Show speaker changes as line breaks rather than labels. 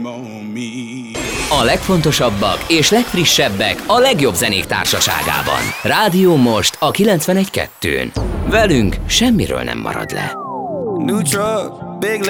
A legfontosabbak és legfrissebbek a legjobb zenék társaságában. Rádió Most a 91.2-n. Velünk semmiről nem marad le.
New truck, big